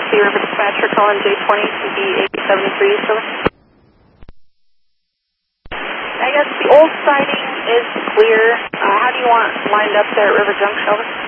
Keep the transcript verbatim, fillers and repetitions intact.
Sea River Dispatcher calling J twenty C B eight seventy-three, over. I guess the old siding is clear. Uh, how do you want lined up there at River Junction, over?